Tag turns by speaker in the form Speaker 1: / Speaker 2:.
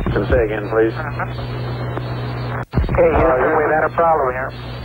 Speaker 1: Say again, please.
Speaker 2: Hey, Houston, we've had a problem here.